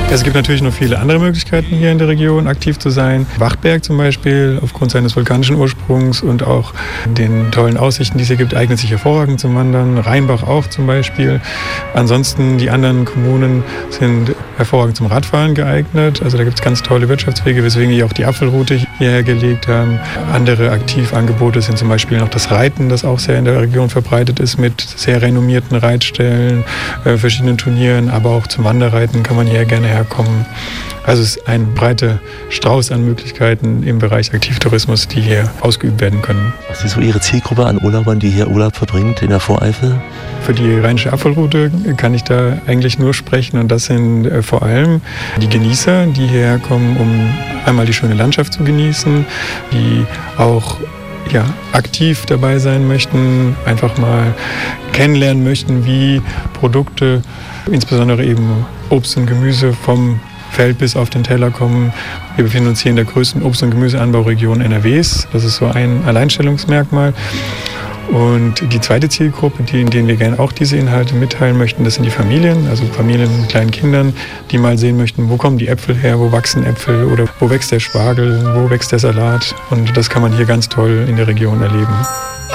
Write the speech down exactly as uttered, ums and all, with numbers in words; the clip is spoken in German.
Es gibt natürlich noch viele andere Möglichkeiten, hier in der Region aktiv zu sein. Wachtberg zum Beispiel, aufgrund seines vulkanischen Ursprungs und auch den tollen Aussichten, die es hier gibt, eignet sich hervorragend zum Wandern. Rheinbach auch zum Beispiel. Ansonsten die anderen Kommunen sind hervorragend zum Radfahren geeignet. Also da gibt es ganz tolle Wirtschaftswege, weswegen wir auch die Apfelroute hierher gelegt haben. Andere Aktivangebote sind zum Beispiel noch das Reiten, das auch sehr in der Region verbreitet ist, mit sehr renommierten Reitstellen, äh, verschiedenen Turnieren, aber auch zum Wanderreiten kann man hier gerne herkommen. Also es ist ein breiter Strauß an Möglichkeiten im Bereich Aktivtourismus, die hier ausgeübt werden können. Was ist so Ihre Zielgruppe an Urlaubern, die hier Urlaub verbringt in der Voreifel? Für die Rheinische Apfelroute kann ich da eigentlich nur sprechen und das sind äh, vor allem die Genießer, die hierher kommen, um einmal die schöne Landschaft zu genießen, die auch ja, aktiv dabei sein möchten, einfach mal kennenlernen möchten, wie Produkte, insbesondere eben Obst und Gemüse vom Feld bis auf den Teller kommen. Wir befinden uns hier in der größten Obst- und Gemüseanbauregion N R Ws. Das ist so ein Alleinstellungsmerkmal. Und die zweite Zielgruppe, die, in denen wir gerne auch diese Inhalte mitteilen möchten, das sind die Familien, also Familien mit kleinen Kindern, die mal sehen möchten, wo kommen die Äpfel her, wo wachsen Äpfel oder wo wächst der Spargel, wo wächst der Salat. Und das kann man hier ganz toll in der Region erleben.